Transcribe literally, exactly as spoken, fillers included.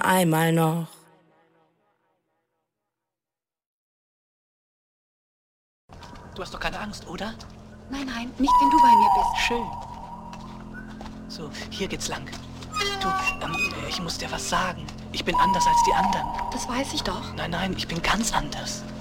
einmal noch. Du hast doch keine Angst, oder? Nein, nein, nicht wenn du bei mir bist. Schön. So, hier geht's lang. Du, ähm, ich muss dir was sagen. Ich bin anders als die anderen. Das weiß ich doch. Nein, nein, ich bin ganz anders.